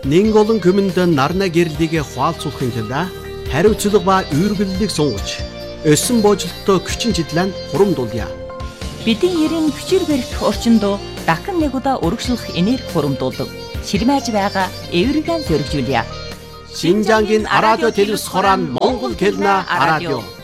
Нэн олон хүмүнд нарна гэрлийг хуалцуулахын тулд хариуцлага ба үүргэллийг сунгаж, өссөн боожлолтоо хүчин чиглэн хурамдуулъя. Бидний ерэн хүчээр барих орчинд дахин нэг удаа өргөжлөх энерги хурамдуулдаг. Ширмэж байгаа эвригэн зөргижүүлье. Шинжангийн радио телевиз хорон Монгол хэлнэ радио.